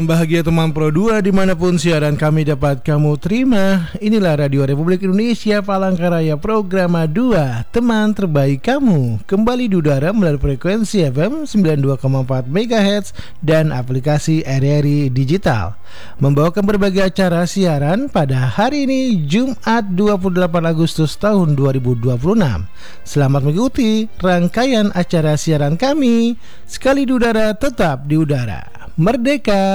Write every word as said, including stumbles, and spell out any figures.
Bahagia teman Pro dua dimanapun siaran kami dapat kamu terima. Inilah Radio Republik Indonesia Palangkaraya Program dua, teman terbaik kamu. Kembali di udara melalui frekuensi F M sembilan puluh dua koma empat megahertz dan aplikasi R R I Digital. Membawakan berbagai acara siaran pada hari ini Jumat dua puluh delapan Agustus tahun dua ribu dua puluh enam. Selamat mengikuti rangkaian acara siaran kami. Sekali di udara, tetap di udara. Merdeka!